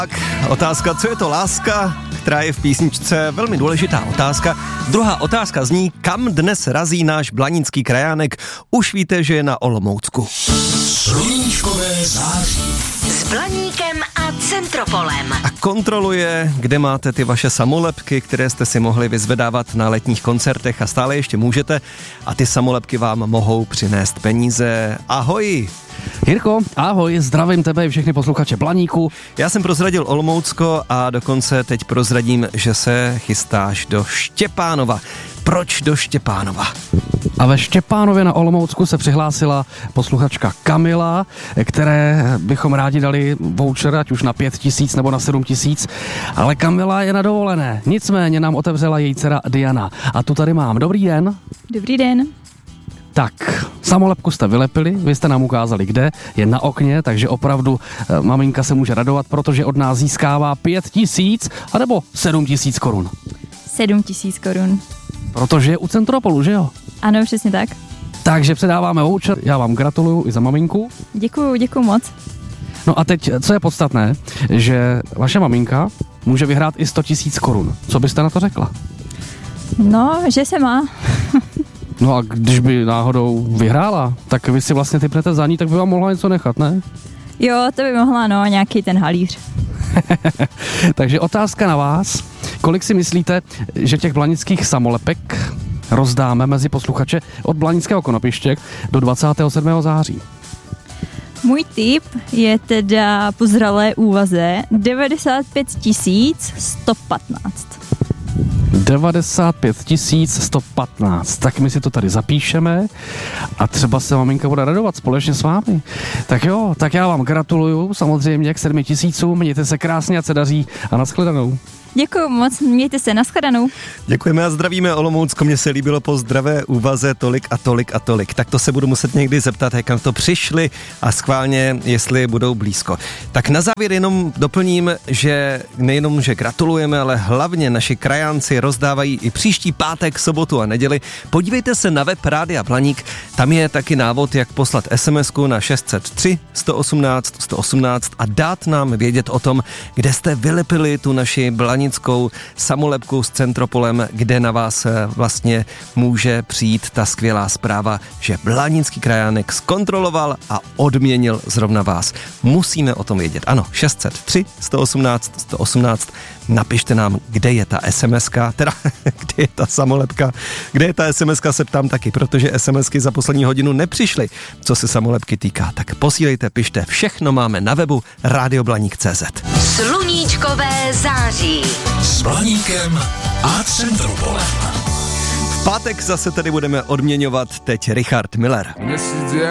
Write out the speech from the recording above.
Tak, otázka, co je to láska, která je v písničce velmi důležitá otázka. Druhá otázka zní, kam dnes razí náš blanický krajánek? Už víte, že je na Olomoucku. Sluníčkové září. S Blaníkem a Centropolem. A kontroluje, kde máte ty vaše samolepky, které jste si mohli vyzvedávat na letních koncertech a stále ještě můžete. A ty samolepky vám mohou přinést peníze. Ahoj! Jirko, ahoj, zdravím tebe i všechny posluchače Blaníku. Já jsem prozradil Olomoucko a dokonce teď prozradím, že se chystáš do Štěpánova. Proč do Štěpánova? A ve Štěpánově na Olomoucku se přihlásila posluchačka Kamila, které bychom rádi dali voucher, ať už na 5 000 nebo na 7 000, ale Kamila je na dovolené. Nicméně nám otevřela její dcera Diana. A tu tady mám. Dobrý den. Dobrý den. Tak, samolepku jste vylepili, vy jste nám ukázali kde, je na okně, takže opravdu maminka se může radovat, protože od nás získává 5 000 anebo 7 000 korun. 7 000 korun. Protože je u Centropolu, že jo? Ano, přesně tak. Takže předáváme voucher, já vám gratuluju i za maminku. Děkuju moc. No a teď, co je podstatné, že vaše maminka může vyhrát i 100 000 korun. Co byste na to řekla? No, že se má. No a když by náhodou vyhrála, tak vy si vlastně typnete za ní, tak by vám mohla něco nechat, ne? Jo, to by mohla, no, nějaký ten halíř. Takže otázka na vás. Kolik si myslíte, že těch blanických samolepek rozdáme mezi posluchače od Blanického Konopiště do 27. září? Můj tip je teda po zralé úvaze 95 115. 95 115. Tak my si to tady zapíšeme a třeba se maminka bude radovat společně s vámi. Tak jo, tak já vám gratuluju samozřejmě k 7 000, mějte se krásně, ať se daří a nashledanou. Děkuju moc, mějte se, nashledanou. Děkujeme a zdravíme Olomoucko, mně se líbilo po zdravé úvaze tolik a tolik a tolik. Tak to se budu muset někdy zeptat, jak na to přišli a schválně, jestli budou blízko. Tak na závěr jenom doplním, že nejenom, že gratulujeme, ale hlavně naši krajánci rozdávají i příští pátek, sobotu a neděli. Podívejte se na web Rádia Blaník, tam je taky návod, jak poslat SMS-ku na 603 118 118 a dát nám vědět o tom, kde jste vylepili tu naši blanickou samolepku s Centropolem, kde na vás vlastně může přijít ta skvělá zpráva, že blanický krajánek zkontroloval a odměnil zrovna vás. Musíme o tom vědět. Ano, 603 118 118. Napište nám, kde je ta SMS-ka, teda kde je ta samolepka, kde je ta SMS-ka, se ptám taky, protože SMSky za poslední hodinu nepřišly, co se samolepky týká. Tak posílejte, pište, všechno máme na webu radioblaník.cz. Sluníčkové září. S Blaníkem a Centropolem. V pátek zase tady budeme odměňovat teď Richard Miller.